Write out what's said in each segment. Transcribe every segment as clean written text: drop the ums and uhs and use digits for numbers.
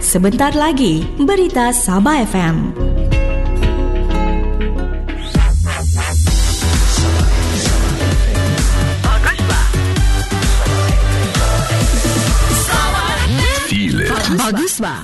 Sebentar lagi, Berita Sabah FM. Baguslah.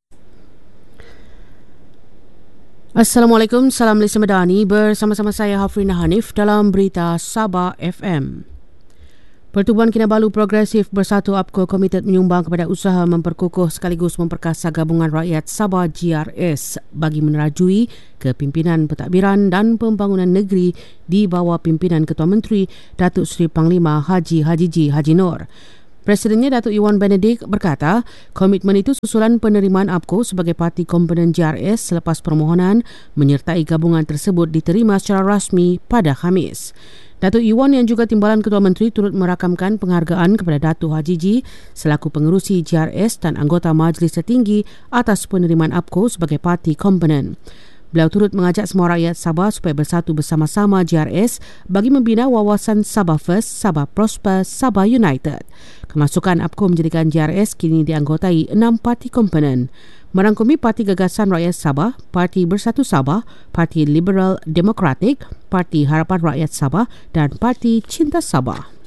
Assalamualaikum, salam Malaysia Madani. Bersama-sama saya Hafrina Hanif dalam Berita Sabah FM. Pertubuhan Kinabalu Progresif Bersatu APCO komited menyumbang kepada usaha memperkukuh sekaligus memperkasa Gabungan Rakyat Sabah GRS bagi menerajui kepimpinan pentadbiran dan pembangunan negeri di bawah pimpinan Ketua Menteri Datuk Seri Panglima Haji Haji Nur. Presidennya Datuk Iwan Benedict berkata, komitmen itu susulan penerimaan APCO sebagai parti komponen GRS selepas permohonan menyertai gabungan tersebut diterima secara rasmi pada Khamis. Datuk Iwan yang juga timbalan Ketua Menteri turut merakamkan penghargaan kepada Datuk Haji Ji selaku pengerusi GRS dan anggota Majlis Tertinggi atas penerimaan APCO sebagai parti komponen. Beliau turut mengajak semua rakyat Sabah supaya bersatu bersama-sama GRS bagi membina wawasan Sabah First, Sabah Prosper, Sabah United. Kemasukan APCO menjadikan GRS kini dianggotai 6 parti komponen, merangkumi Parti Gagasan Rakyat Sabah, Parti Bersatu Sabah, Parti Liberal Demokratik, Parti Harapan Rakyat Sabah dan Parti Cinta Sabah.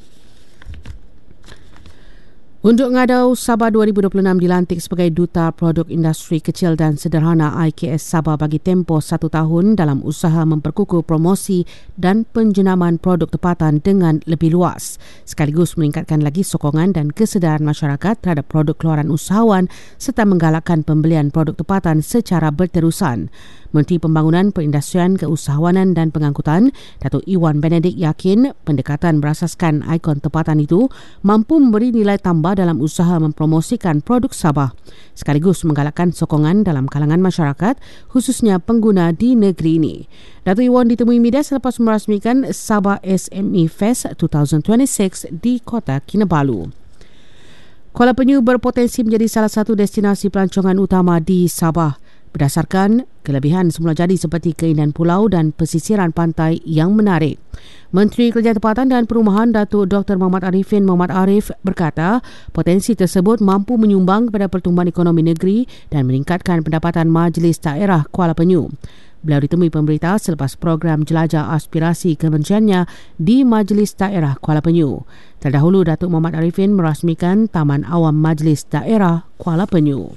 Unjuk Ngadau Sabah 2026 dilantik sebagai Duta Produk Industri Kecil dan Sederhana IKS Sabah bagi tempoh 1 tahun dalam usaha memperkukuh promosi dan penjenaman produk tempatan dengan lebih luas, sekaligus meningkatkan lagi sokongan dan kesedaran masyarakat terhadap produk keluaran usahawan serta menggalakkan pembelian produk tempatan secara berterusan. Menteri Pembangunan Perindustrian, Keusahawanan dan Pengangkutan, Datuk Iwan Benedict yakin pendekatan berasaskan ikon tempatan itu mampu memberi nilai tambah dalam usaha mempromosikan produk Sabah, sekaligus menggalakkan sokongan dalam kalangan masyarakat, khususnya pengguna di negeri ini. Datuk Iwan ditemui media selepas merasmikan Sabah SME Fest 2026 di Kota Kinabalu. Kuala Penyu berpotensi menjadi salah satu destinasi pelancongan utama di Sabah berdasarkan kelebihan semula jadi seperti keindahan pulau dan pesisiran pantai yang menarik. Menteri Kerjaan Tempatan dan Perumahan Datuk Dr. Muhammad Arif berkata, potensi tersebut mampu menyumbang kepada pertumbuhan ekonomi negeri dan meningkatkan pendapatan Majlis Daerah Kuala Penyu. Beliau ditemui pemberita selepas program jelajah aspirasi kementeriannya di Majlis Daerah Kuala Penyu. Terdahulu, Datuk Muhammad Arifin merasmikan Taman Awam Majlis Daerah Kuala Penyu.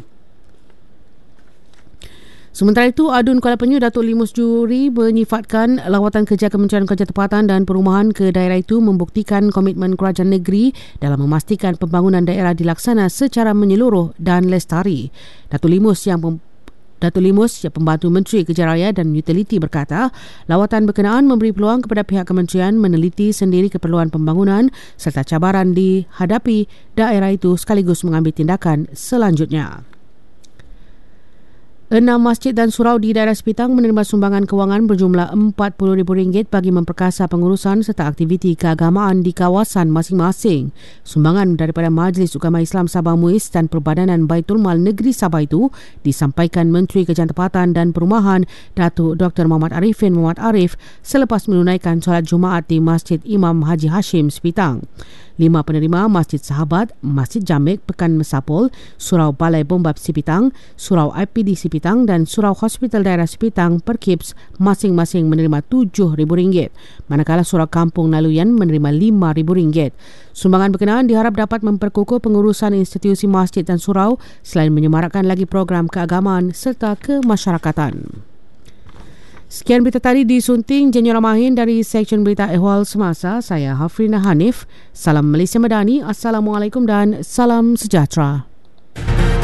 Sementara itu, Adun Kuala Penyu Datuk Limus Juri menyifatkan lawatan kerja Kementerian Kerjaan Tempatan dan Perumahan ke daerah itu membuktikan komitmen kerajaan negeri dalam memastikan pembangunan daerah dilaksana secara menyeluruh dan lestari. Datuk Limus yang pembantu Menteri Kerja Raya dan Utiliti berkata, lawatan berkenaan memberi peluang kepada pihak kementerian meneliti sendiri keperluan pembangunan serta cabaran dihadapi daerah itu sekaligus mengambil tindakan selanjutnya. 6 masjid dan surau di daerah Sepitang menerima sumbangan kewangan berjumlah RM40,000 bagi memperkasa pengurusan serta aktiviti keagamaan di kawasan masing-masing. Sumbangan daripada Majlis Ugama Islam Sabah MUIS dan Perbadanan Baitul Mal Negeri Sabah itu disampaikan Menteri Kerjaan Tempatan dan Perumahan Datuk Dr. Muhammad Arifin Muhammad Arif selepas menunaikan solat Jumaat di Masjid Imam Haji Hashim Sepitang. 5 penerima Masjid Sahabat, Masjid Jamek Pekan Mesapol, Surau Balai Bombab Sepitang, Surau IPD Sepitang dan Surau Hospital Daerah Sepitang Perkips masing-masing menerima RM7,000, manakala Surau Kampung Naluyan menerima RM5,000. Sumbangan berkenaan diharap dapat memperkukuh pengurusan institusi masjid dan surau selain menyemarakkan lagi program keagamaan serta kemasyarakatan. Sekian berita tadi disunting Jenny Ramahin dari Seksyen Berita Ehwal Semasa. Saya Hafrina Hanif. Salam Malaysia Madani. Assalamualaikum dan salam sejahtera.